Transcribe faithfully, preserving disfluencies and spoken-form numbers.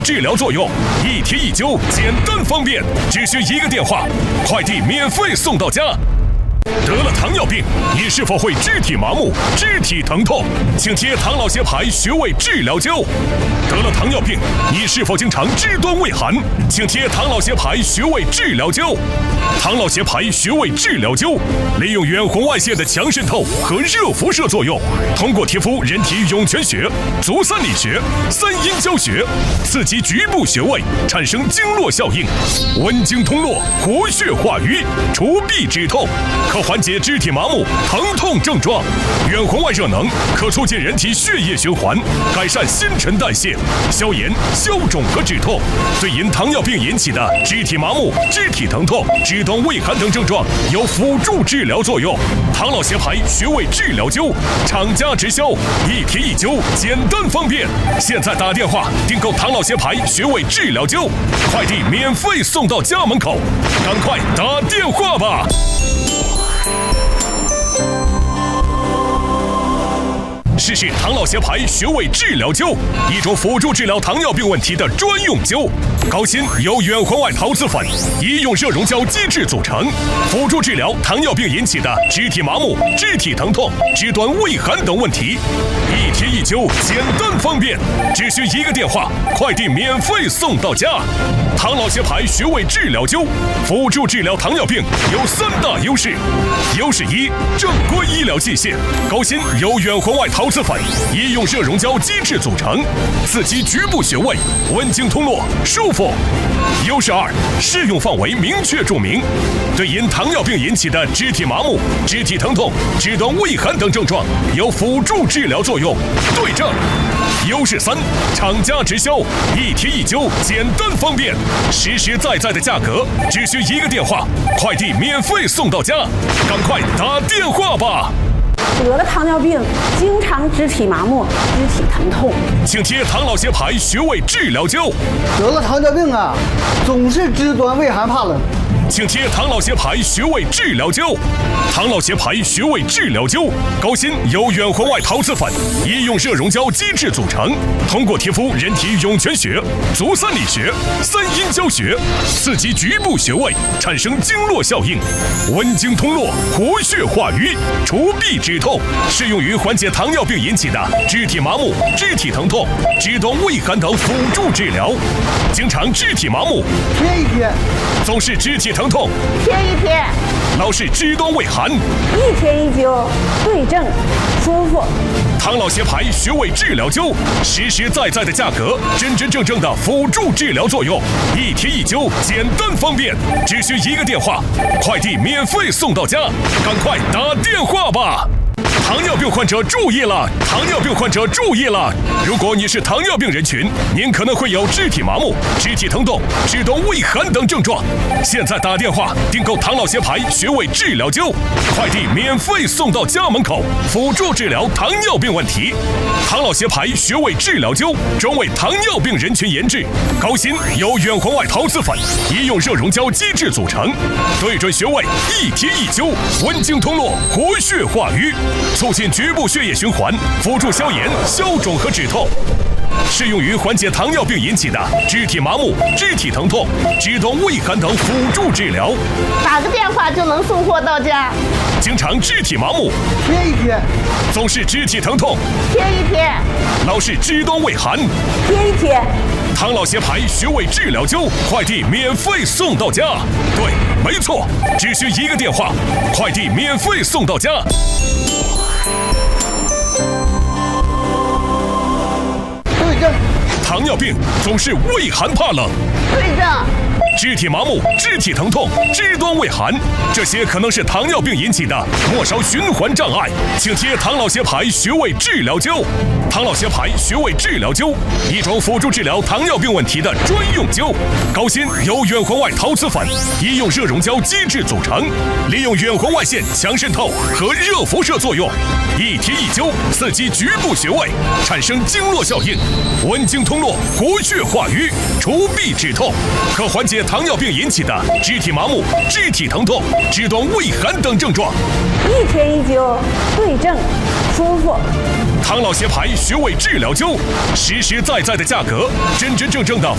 治疗作用，一贴一灸，简单方便，只需一个电话，快递免费送到家。得了糖尿病，你是否会肢体麻木、肢体疼痛？请贴唐老协牌穴位治疗灸。得了糖尿病，你是否经常肢端畏寒？请贴唐老协牌穴位治疗灸。唐老协牌穴位治疗灸利用远红外线的强渗透和热辐射作用，通过贴敷人体涌泉穴、足三里穴、三阴交穴，刺激局部穴位，产生经络效应，温经通络，活血化瘀，除痹止痛。可缓解肢体麻木、疼痛症状。远红外热能可促进人体血液循环，改善新陈代谢，消炎、消肿和止痛。对因糖尿病引起的肢体麻木、肢体疼痛、肢端畏寒等症状有辅助治疗作用。唐老协牌穴位治疗灸，厂家直销，一贴一灸，简单方便。现在打电话订购唐老协牌穴位治疗灸，快递免费送到家门口，赶快打电话吧！试试唐老协牌穴位治疗灸，一种辅助治疗糖尿病问题的专用灸。高锌由远红外陶瓷粉、医用热熔胶基质组成，辅助治疗糖尿病引起的肢体麻木、肢体疼痛、肢端畏寒等问题。一贴一灸，简单方便，只需一个电话，快递免费送到家。唐老协牌穴位治疗灸，辅助治疗糖尿病有三大优势：优势一，正规医疗器械，高锌由远红外陶瓷粉、医用热熔胶基质组成，刺激局部穴位，温经通络，舒服。优势二，适用范围明确注明，对因糖尿病引起的肢体麻木、肢体疼痛、肢端畏寒等症状有辅助治疗作用。对症。优势三，厂家直销，一贴一灸，简单方便，实实在在的价格，只需一个电话，快递免费送到家，赶快打电话吧！ 得了糖尿病，经常肢体麻木、肢体疼痛， 请贴唐老协牌穴位治疗灸。 得了糖尿病啊，总是肢端畏寒怕冷， 请贴唐老协牌穴位治疗灸。唐老协牌穴位治疗灸，高锌由远红外陶瓷粉、医用热熔胶基质组成，通过贴敷人体涌泉穴、足三里穴、三阴交穴，刺激局部穴位，产生经络效应，温经通络，活血化瘀，除痹止痛，适用于缓解糖尿病引起的肢体麻木、肢体疼痛、肢端畏寒等辅助治疗。经常肢体麻木， 贴一贴； 总是肢体疼痛， 贴一贴； 老是肢端畏寒， 一贴一灸，对症，舒服。 唐老协牌穴位治疗灸，实实在在的价格，真真正正的辅助治疗作用，一贴一灸，简单方便，只需一个电话，快递免费送到家，赶快打电话吧！糖尿病患者注意了！糖尿病患者注意了！如果你是糖尿病人群，您可能会有肢体麻木、肢体疼痛、肢端畏寒等症状。现在打电话订购唐老协牌穴位治疗灸，快递免费送到家门口，辅助治疗糖尿病问题。唐老协牌穴位治疗灸专为糖尿病人群研制，高锌由远红外陶瓷粉、医用热熔胶基质组成，对准穴位一贴一灸，温经通络，活血化瘀，促进局部血液循环，辅助消炎、消肿和止痛，适用于缓解糖尿病引起的肢体麻木、肢体疼痛、肢端畏寒等辅助治疗。 打个电话就能送货到家。 经常肢体麻木， 贴一贴； 总是肢体疼痛， 贴一贴； 老是肢端畏寒， 贴一贴。 唐老协牌穴位治疗灸，快递免费送到家。对，没错，只需一个电话，快递免费送到家。 对症。 糖尿病总是畏寒怕冷， 对症。 肢体麻木、肢体疼痛、肢端畏寒，这些可能是糖尿病引起的末梢循环障碍，请贴唐老协牌穴位治疗灸。唐老协牌穴位治疗灸，一种辅助治疗糖尿病问题的专用灸。高锌由远红外陶瓷粉、医用热熔胶基质组成，利用远红外线强渗透和热辐射作用，一贴一灸，刺激局部穴位，产生经络效应，温经通络，活血化瘀，除痹止痛，可缓解糖尿病引起的肢体麻木、肢体疼痛、肢端畏寒等症状。 一贴一灸，对症，舒服。 唐老协牌穴位治疗灸，实实在在的价格，真真正正的